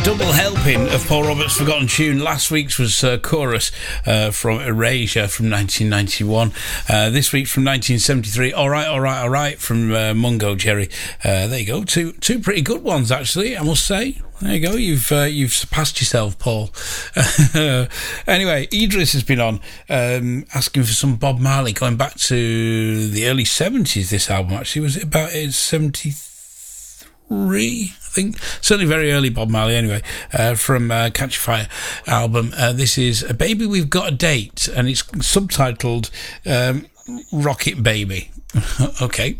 double helping of Paul Roberts' forgotten tune. Last week's was Chorus from Erasure from 1991. This week from 1973, All Right from Mungo Jerry. There you go, two pretty good ones actually, I must say. There you go, you've surpassed yourself, Paul. Anyway, Idris has been on asking for some Bob Marley, going back to the early 70s, this album actually. Was it about 73? I think certainly very early Bob Marley anyway, from Catch a Fire album. This is A Baby We've Got a Date, and it's subtitled Rocket Baby. Okay.